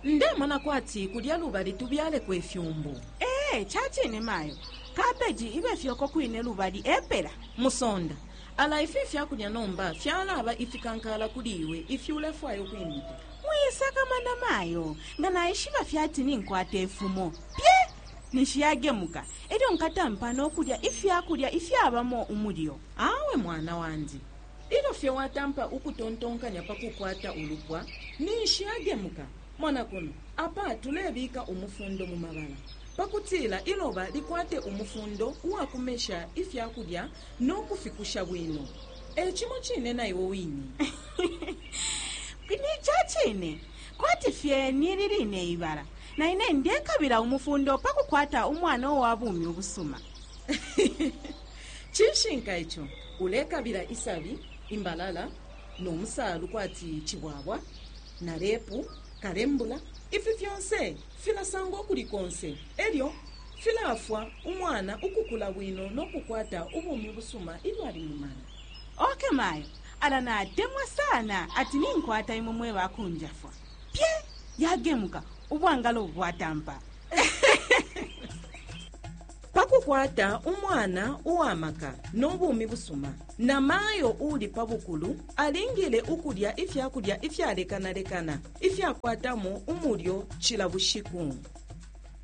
ndemona kwati kulya lubali tubyale kwefyumbu. Chachine mayo kabeji ibe fyoko kwine lubali epera musonda ala ifi fyakulya nomba fyalaba ifikankala kuliwe ifyulefwayo kwimite muyisaka mana mayo ngana ishiba fyatini nkwate efumo pye nishiyagemuka eryo nkatampa n'okulya ifyakulya ifyabamo umulyo. awe mwana wanzi ilo fye watampa ukutontonkanya pakukwata ulupwa nishiyagemuka mwana kuno apa tulebika umufundo mu mabala pakutila iloba likwate umufundo uwakumesha ifyakulya n'okufikusha bwino echimo chine naiwo wini kwini chachine kwati fye nililine ibala na ine ndekabira umufundo pakukwata umwana owabumi obusuma. chishinka icho ulekabira isabi imbalala n'omusalu kwati chibwabwa na repu karembula ifi fyonse filasango kulikonse elyo filafwa umwana ukukula bwino n'okukwata ubumi busuma ilwali mumana. Okay mayo ala natemwa sana ati ninkwata imumwe bakunjafwa pye yagemuka ubwangalo bwatampa pakukwata umwana uwamaka n'obumi busuma na mayo uli pabukulu alingile ukulya ifyakulya ifyalekanalekana ifyakwatamo umulyo chila bushiku.